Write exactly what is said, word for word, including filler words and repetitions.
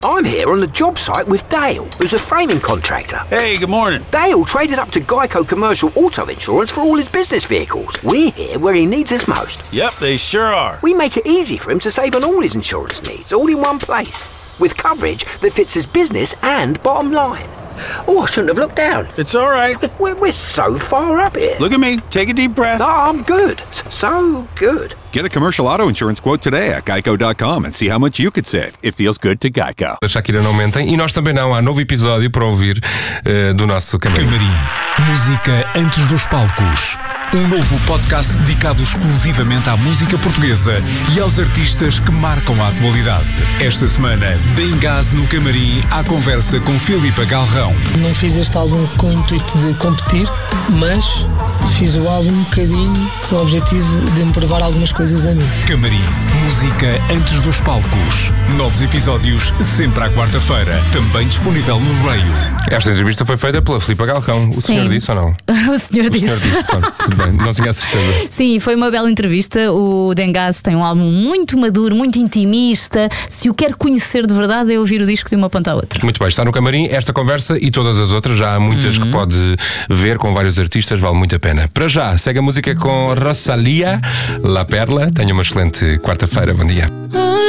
I'm here on the job site with Dale, who's a framing contractor. Hey, good morning. Dale traded up to Geico Commercial Auto Insurance for all his business vehicles. We're here where he needs us most. Yep, they sure are. We make it easy for him to save on all his insurance needs, all in one place, with coverage that fits his business and bottom line. Oh, I shouldn't have looked down. It's all right. We're, we're so far up here. Look at me. Take a deep breath. Oh, I'm good. So good. Get a commercial auto insurance quote today at geico dot com and see how much you could save. It feels good to Geico. A Shakira não mentem e nós também não. Há novo episódio para ouvir uh, do nosso Camarim. Camarim. Música antes dos palcos. Um novo podcast dedicado exclusivamente à música portuguesa e aos artistas que marcam a atualidade. Esta semana, Dengás no Camarim, à conversa com Filipa Galrão. Não fiz este álbum com o intuito de competir, mas fiz o álbum um bocadinho com o objetivo de me provar algumas coisas a mim. Camarim, música antes dos palcos. Novos episódios sempre à quarta-feira. Também disponível no Radio. Esta entrevista foi feita pela Filipa Galrão. O Sim. senhor disse ou não? O senhor O disse. senhor disse, pronto, tudo bem, não tinha certeza. Sim, foi uma bela entrevista. O Dengás tem um álbum muito maduro, muito intimista. Se o quer conhecer de verdade, é ouvir o disco de uma ponta à outra. Muito bem, está no Camarim esta conversa e todas as outras. Já há muitas Uhum. que pode ver com vários artistas, vale muito a pena. Para já, segue a música com Rosalía, La Perla. Tenha uma excelente quarta-feira, bom dia.